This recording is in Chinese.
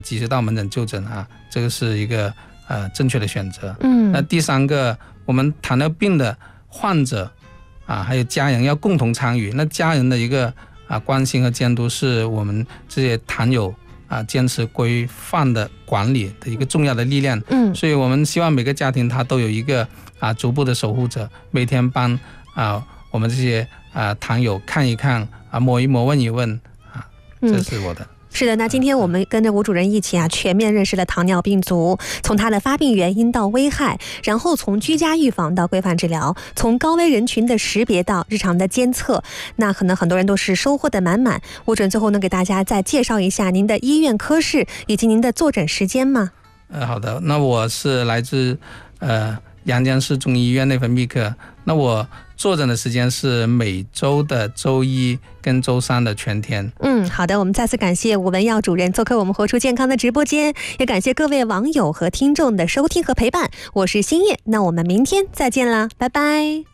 及时到门诊就诊这个是一个正确的选择。那第三个，我们糖尿病的患者还有家人要共同参与。那家人的一个关心和监督是我们这些糖友坚持规范的管理的一个重要的力量。所以我们希望每个家庭他都有一个足部的守护者，每天帮我们这些糖友看一看摸一摸问一问这是我的。 是的，那今天我们跟着吴主任一起全面认识了糖尿病足，从它的发病原因到危害，然后从居家预防到规范治疗，从高危人群的识别到日常的监测，那可能很多人都是收获的满满。吴主任最后能给大家再介绍一下您的医院科室以及您的坐诊时间吗？ 好的，那我是来自阳江市中医院内分泌科，那我坐诊的时间是每周的周一跟周三的全天。 好的，我们再次感谢吴文耀主任做客我们活出健康的直播间，也感谢各位网友和听众的收听和陪伴。我是新叶，那我们明天再见啦，拜拜。